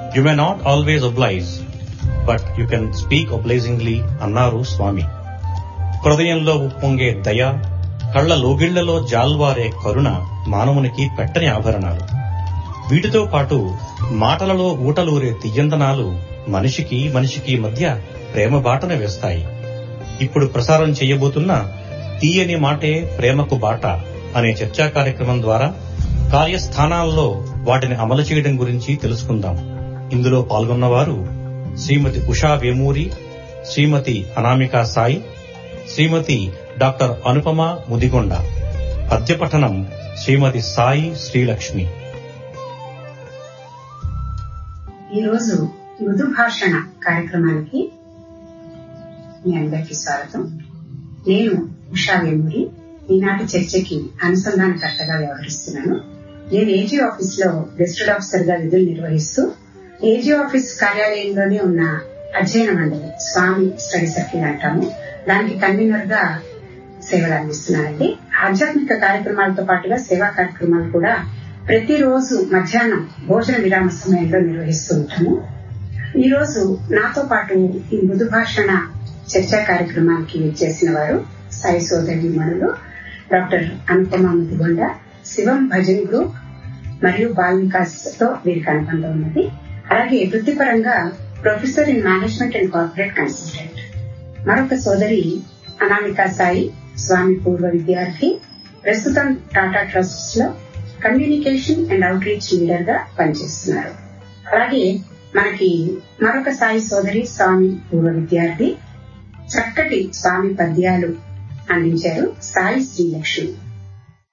You may not always oblige, but you can speak obligingly అన్నారు స్వామి. హృదయంలో ఉప్పొంగే దయ, కళ్ల లోగిళ్లలో జాల్వారే కరుణ మానవునికి పెట్టని ఆభరణాలు. వీటితో పాటు మాటలలో ఊటలూరే తియ్యందనాలు మనిషికి మధ్య ప్రేమ బాటన వేస్తాయి. ఇప్పుడు ప్రసారం చేయబోతున్న తీయని మాటే ప్రేమకు బాట అనే చర్చా కార్యక్రమం ద్వారా కార్యస్థానాల్లో వాటిని అమలు చేయడం గురించి తెలుసుకుందాం. ఇందులో పాల్గొన్నవారు శ్రీమతి ఉషా వేమూరి, శ్రీమతి అనామికా సాయి, శ్రీమతి డాక్టర్ అనుపమ ముదిగొండ. పద్యపఠనం శ్రీమతి సాయి శ్రీలక్ష్మి. ఈరోజు మృదు భాషణ కార్యక్రమానికి మీ అందరికీ స్వాగతం. నేను ఉషా వేమూరి, ఈనాటి చర్చకి అనుసంధానకర్తగా వ్యవహరిస్తున్నాను. నేను ఏజీ ఆఫీస్ లో గెస్టెడ్ ఆఫీసర్ గా విధులు నిర్వహిస్తూ ఏజీ ఆఫీస్ కార్యాలయంలోనే ఉన్న అధ్యయన మండలి, స్వామి స్టడీ సర్కిల్ అంటాము, దానికి కన్వీనర్ గా సేవలు అందిస్తున్నానండి. ఆధ్యాత్మిక కార్యక్రమాలతో పాటుగా సేవా కార్యక్రమాలు కూడా ప్రతిరోజు మధ్యాహ్నం భోజన విరామ సమయంలో నిర్వహిస్తూ ఉంటాము. ఈ రోజు నాతో పాటు ఈ మృదు భాషణ చర్చా కార్యక్రమానికి చేసిన వారు సాయి సోదరి మణులు డాక్టర్ అనుపమ ముదిగొండ, శివం భజన్ గ్రూప్ మరియు బాల్ వికాస్ తో వీరికి అనుబంధం ఉన్నది. అలాగే వృత్తిపరంగా professor in management and corporate consultant. మరొక సోదరి అనామికా సాయి, స్వామి పూర్వ విద్యార్థి, ప్రస్తుతం టాటా ట్రస్ట్స్ లో communication and out reach leader గా పనిచేస్తున్నారు. అలాగే మనకి మరొక సాయి సోదరి, స్వామి పూర్వ విద్యార్థి, చక్కటి స్వామి పద్యాలు అందించారు, సాయి శ్రీలక్ష్మి.